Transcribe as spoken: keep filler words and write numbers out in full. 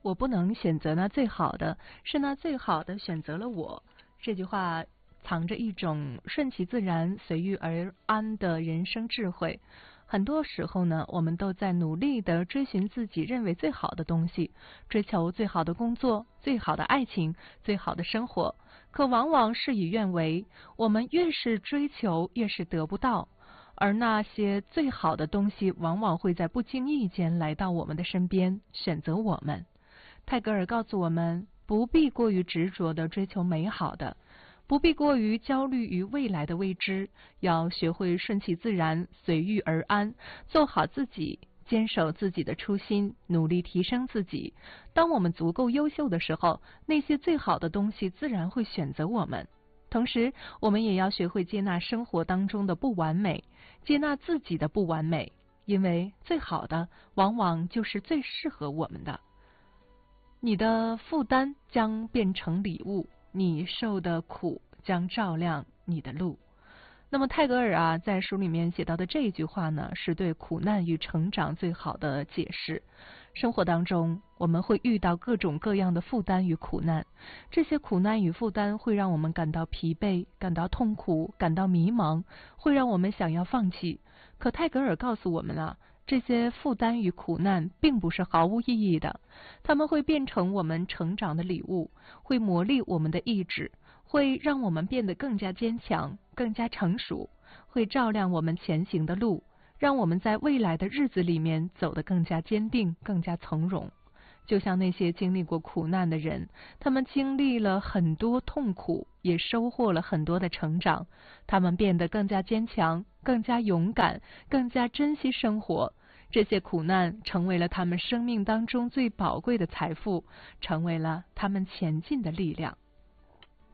我不能选择那最好的，是那最好的选择了我。这句话藏着一种顺其自然、随遇而安的人生智慧。很多时候呢，我们都在努力地追寻自己认为最好的东西，追求最好的工作、最好的爱情、最好的生活，可往往事与愿违。我们越是追求，越是得不到。而那些最好的东西往往会在不经意间来到我们的身边，选择我们。泰戈尔告诉我们，不必过于执着地追求美好的，不必过于焦虑于未来的未知，要学会顺其自然，随遇而安，做好自己，坚守自己的初心，努力提升自己。当我们足够优秀的时候，那些最好的东西自然会选择我们。同时，我们也要学会接纳生活当中的不完美，接纳自己的不完美，因为最好的往往就是最适合我们的。你的负担将变成礼物，你受的苦将照亮你的路。那么泰戈尔啊，在书里面写到的这一句话呢，是对苦难与成长最好的解释。生活当中，我们会遇到各种各样的负担与苦难，这些苦难与负担会让我们感到疲惫，感到痛苦，感到迷茫，会让我们想要放弃。可泰戈尔告诉我们啊，这些负担与苦难并不是毫无意义的，它们会变成我们成长的礼物，会磨砺我们的意志，会让我们变得更加坚强，更加成熟，会照亮我们前行的路，让我们在未来的日子里面走得更加坚定，更加从容。就像那些经历过苦难的人，他们经历了很多痛苦，也收获了很多的成长，他们变得更加坚强，更加勇敢，更加珍惜生活。这些苦难成为了他们生命当中最宝贵的财富，成为了他们前进的力量。